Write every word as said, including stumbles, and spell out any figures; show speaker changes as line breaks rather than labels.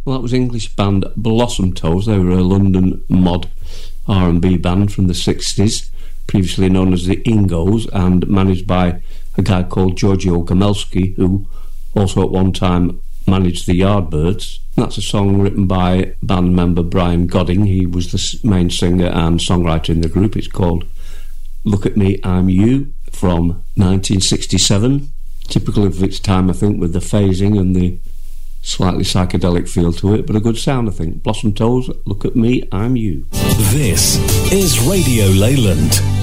Well, that was English band Blossom Toes. They were a London mod R and B band from the sixties, previously known as the Ingos, and managed by a guy called Giorgio Gamelski, who also at one time managed the Yardbirds. That's a song written by band member Brian Godding. He was the main singer and songwriter in the group. It's called Look at Me, I'm You, from nineteen sixty-seven. Typical of its time, I think, with the phasing and the slightly psychedelic feel to it, but a good sound, I think. Blossom Toes, Look at Me, I'm You.
This is Radio Leyland.